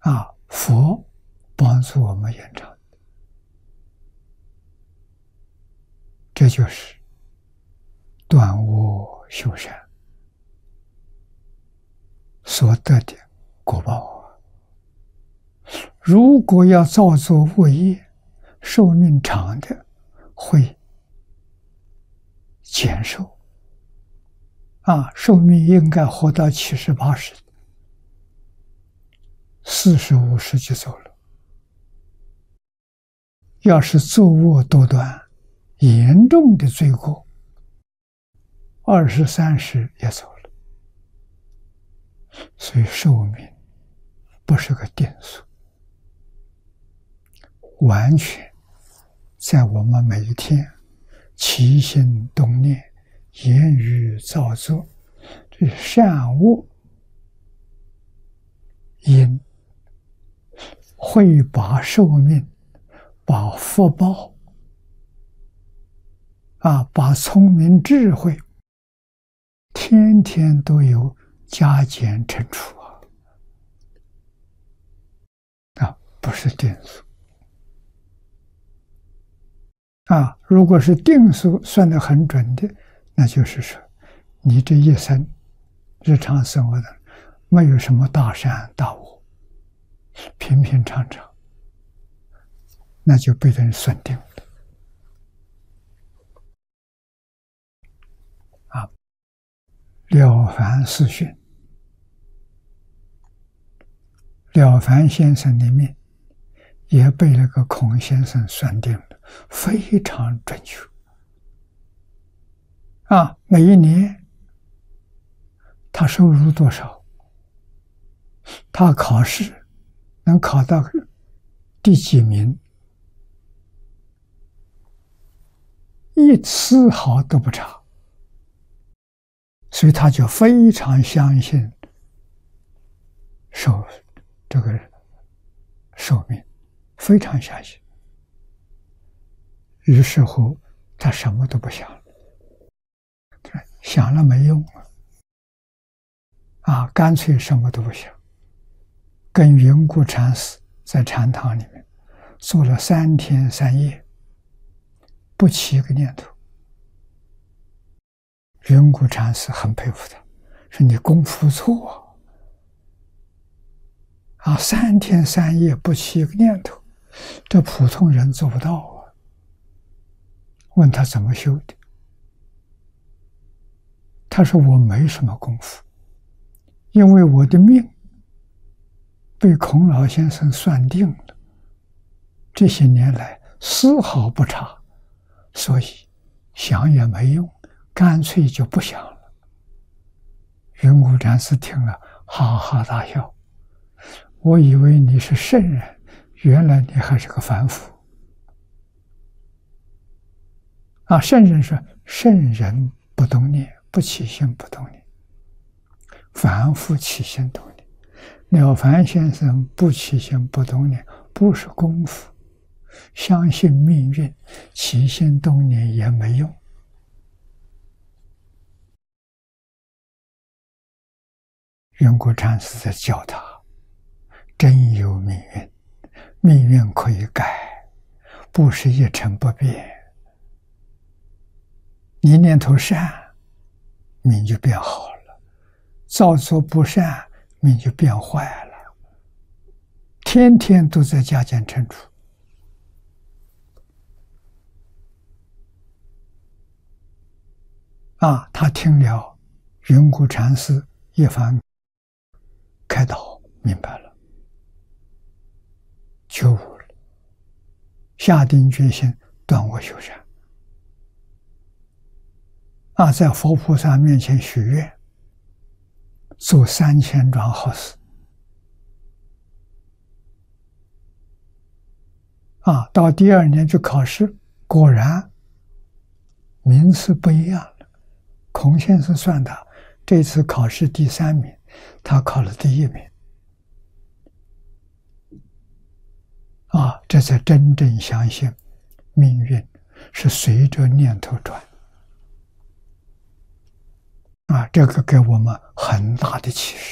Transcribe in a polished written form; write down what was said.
佛帮助我们延长，这就是断恶修善所得的果报。如果要造作恶业，寿命长的会减寿，寿命应该活到70、80，40、50就走了。要是作恶多端，严重的罪过，20、30也走了。所以寿命不是个定数，完全在我们每一天起心动念、言语造作，这善恶因会把寿命、把福报把聪明智慧天天都有加减乘除不是定数如果是定数算得很准的，那就是说你这一生日常生活的没有什么大善大恶，平平常常，那就被人算定了了凡四训，了凡先生的命也被那个孔先生算定了，非常准确每一年他收入多少，他考试能考到第几名，一丝毫都不差，所以他就非常相信这个寿命，非常相信。于是乎他什么都不想了，想了没用干脆什么都不想，跟云谷禅师在禅堂里面坐了3天3夜，不起一个念头。云谷禅师很佩服他，说你功夫错3天3夜不起一个念头，这普通人做不到问他怎么修的，他说我没什么功夫，因为我的命被孔老先生算定了，这些年来丝毫不差，所以想也没用，干脆就不想了。云谷禅师听了哈哈大笑，我以为你是圣人，原来你还是个凡夫圣人说圣人不动念，不起心不动念，凡夫起心动念。了凡先生不起心不动念，不是功夫，相信命运，起心动念也没用。云谷禅师在教他，真有命运，命运可以改，不是一成不变。你念头善，命就变好了；造作不善，命就变坏了。天天都在加减乘除他听了云谷禅师一番开导，明白了，觉悟了，下定决心断恶修善在佛菩萨面前许愿，做3000桩好事到第2年去考试，果然名次不一样了。孔先生算他这次考试第3名，他考了第1名这才真正相信命运是随着念头转这个给我们很大的启示。